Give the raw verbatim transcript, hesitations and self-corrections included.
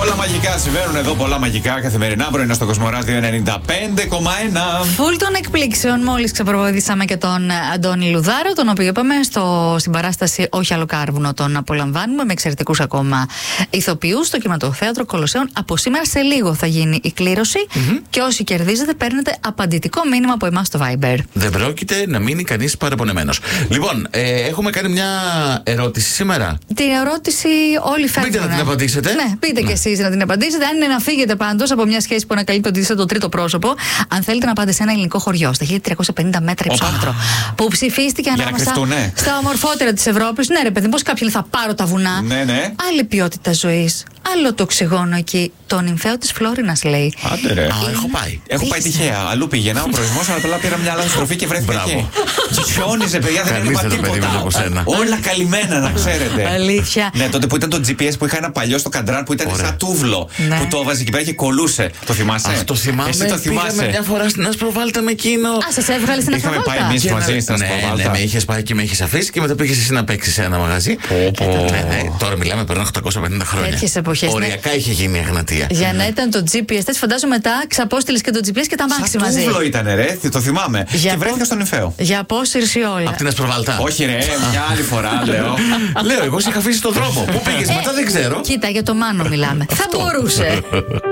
Πολλά μαγικά συμβαίνουν εδώ, πολλά μαγικά καθημερινά πρωινά στο Κοσμοράδιο ενενήντα πέντε κόμμα ένα. Φουλ των εκπλήξεων, μόλις ξεπροβοδίσαμε και τον Αντώνη Λουδάρο, τον οποίο είπαμε στο, στην παράσταση Όχι άλλο κάρβουνο. Τον απολαμβάνουμε με εξαιρετικούς ακόμα ηθοποιούς στο Κινηματοθέατρο Κολοσσέων. Από σήμερα σε λίγο θα γίνει η κλήρωση mm-hmm. και όσοι κερδίζετε παίρνετε απαντητικό μήνυμα από εμάς στο Viber. Δεν πρόκειται να μείνει κανείς παραπονεμένος. Λοιπόν, ε, έχουμε κάνει μια ερώτηση σήμερα. Την ερώτηση όλοι φέρνουν. Πείτε να την απαντήσετε. Ναι, πείτε ναι. κι εσείς να την απαντήσετε. Αν είναι να φύγετε πάντως από μια σχέση που ανακαλύπτει ότι είστε το τρίτο πρόσωπο, αν θέλετε να πάτε σε ένα ελληνικό χωριό, στα χίλια τριακόσια πενήντα μέτρα υψόμετρο, που ψηφίστηκε ανάμεσα στα ομορφότερα της Ευρώπης. Ναι, ρε παιδί, πώς κάποιοι θα πάρω τα βουνά. Ναι, ναι. Άλλη ποιότητα ζωής. Άλλο το οξυγόνο εκεί. Το νυμφαίο της Φλόρινας λέει. Άντε ρε. Α, έχω πάει. Έχω πάει τυχαία. Αλλού πήγαινα ο προορισμός, αλλά απλά πήρα μια λάθος στροφή και βρέθηκα εκεί. Χιόνιζε, παιδιά, δεν έβλεπα τίποτα. Όλα καλυμμένα, να ξέρετε. Αλήθεια. Ναι, τότε που ήταν το τζι πι ες που είχα ένα παλιό στο καντράν που ήταν σαν τούβλο. Που το έβαζε εκεί πέρα και κολούσε. Το θυμάσαι? Αχ, το θυμάμαι. Εσύ το θυμάσαι? Μια φορά στην Ασπροβάλτα με εκείνο. Α, σας έβγαλε στην Ασπροβάλτα. Είχαμε πάει εμείς μαζί στην Ασπροβάλτα. Ναι, με είχες πάει και με είχες αφήσει και μετά πήγες εσύ να παίξεις σε ένα μαγαζί. Τώρα μιλάμε πριν οκτακόσια πενήντα χρόνια. Τέτοιες εποχές. Οριακά είχε γίνει η αγνατία. Για να ήταν το τζι πι ες, φαντάζομαι μετά ξαπόστειλες και το τζι πι ες και τα μάξι μαζί. Σαν τούβλο ήταν, ρε, το θυμάμαι. Και βρέθηκα στον νυμφαίο. Για απόσυρση όλα. Απ' την Ασπροβάλτα. Όχι, ρε, μια άλλη φορά λέω. Λέω, εγώ σε είχα αφήσει στον δρόμο. Πού πήγες μετά δεν ξέρω. Κοίτα, για το Μάνο μιλάμε. Θα μπορούσε.